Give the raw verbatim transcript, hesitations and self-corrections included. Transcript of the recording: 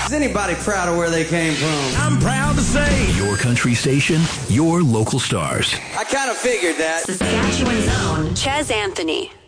Is anybody proud of where they came from? I'm proud to say. Your country station, your local stars. I kind of figured that. Saskatchewan's own Ches Anthony.